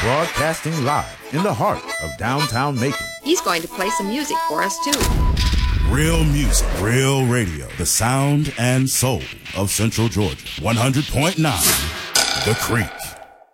broadcasting live in the heart of downtown Macon. He's going to play some music for us, too. Real music, real radio. The sound and soul of Central Georgia. 100.9 The Creek.